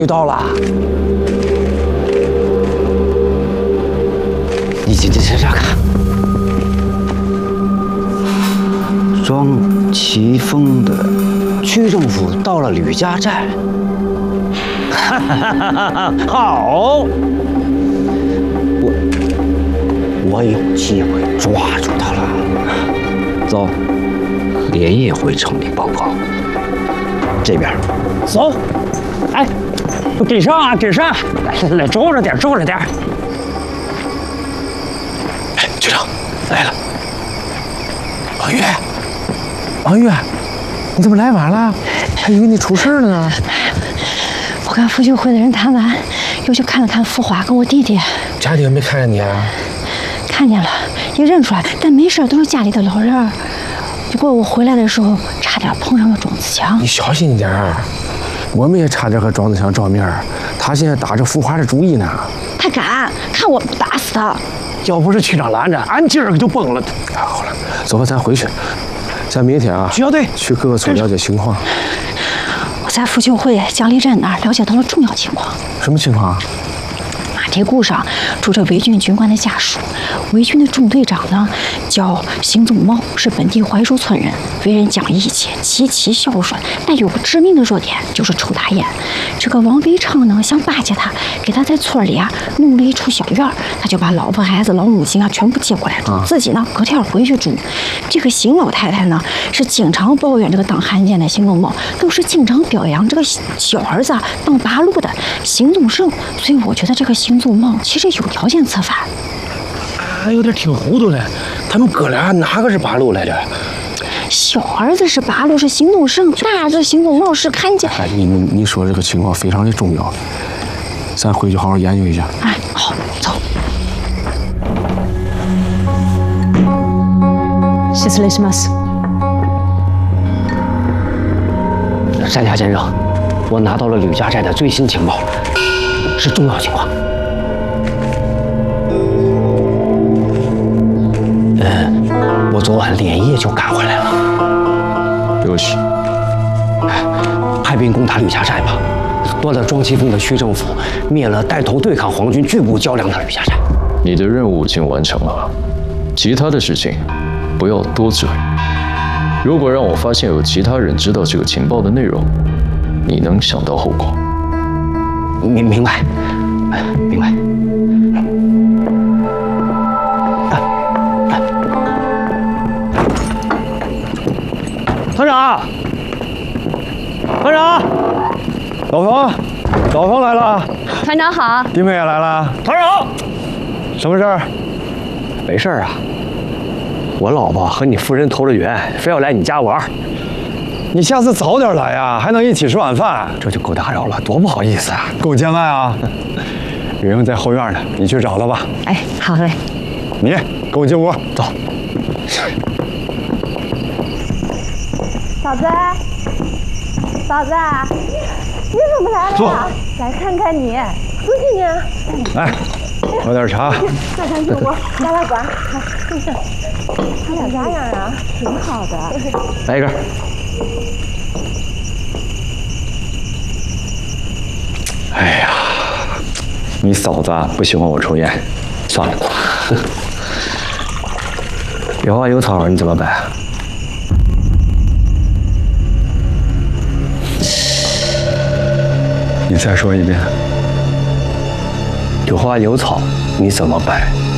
遇到了。你这看，庄奇峰的区政府到了吕家寨。哈哈哈哈哈！好，我有机会抓住他了。走，连夜回城里报告。这边，走。哎，跟上啊，跟上！来，周着点，周着点。哎，局长来了。王月，你怎么来晚了？还以为你出事了呢。 我跟妇幼会的人谈完，又去看了看富华跟我弟弟。 家里人没看见你啊？ 看见了，也认出来，但没事，都是家里的老人。不过我回来的时候，差点碰上了庄子强。 你小心一点，我们也差点和庄子强照面，他现在打着富华的主意呢。 他敢，看我打死他！ 要不是区长拦着，俺今儿个就崩了。好了，走吧，咱回去。咱明天啊，区校队去各个村了解情况。 我在妇幼会蒋立镇那儿了解到了重要情况。 什么情况啊？ 马蹄固上住着韦军军官的家属，韦军的中队长呢叫邢宗茂，是本地槐树村人，为人讲义气，极其孝顺，但有个致命的弱点，就是抽大烟。这个王维昌呢想巴结他，给他在村里啊弄了一处小院，他就把老婆孩子老母亲啊全部接过来住，自己呢隔天回去住。这个邢老太太呢是经常抱怨这个当汉奸的邢宗茂，都是经常表扬这个小儿子当八路的邢宗盛，所以我觉得这个邢宗茂其实有条件策反。 还有点挺糊涂的，他们哥俩哪个是八路来着？ 小儿子是八路，是邢宗盛；大儿子邢宗茂是汉奸。 哎，你说这个情况非常的重要，咱回去好好研究一下。 哎，好，走。 失礼します。 山下先生，我拿到了吕家寨的最新情报，是重要情况。我昨晚连夜就赶回来了。 有喜， 派兵攻打吕家寨吧，夺了庄奇峰的区政府，灭了带头对抗皇军拒不较量的吕家寨。 你的任务已经完成了，其他的事情不要多嘴。如果让我发现有其他人知道这个情报的内容，你能想到后果。 明白，明白。团长，团长， 老冯来了。 团长好。 弟妹也来了。 团长， 什么事儿？ 没事儿啊。我老婆和你夫人投了缘，非要来你家玩。 你下次早点来呀，还能一起吃晚饭。 这就够打扰了，多不好意思啊！ 够见外啊！云云在后院呢，你去找她吧。 哎，好嘞。 你跟我进屋，走。 嫂子，嫂子，你怎么来了呀？来看看你，多新鲜啊！ 来，喝点茶。 快上进屋，拉拉管，坐下。他俩咋样啊？挺好的。 来一根。 哎呀，你嫂子不喜欢我抽烟，算了。 有花有草，你怎么办？ 你再说一遍。 有花有草，你怎么办？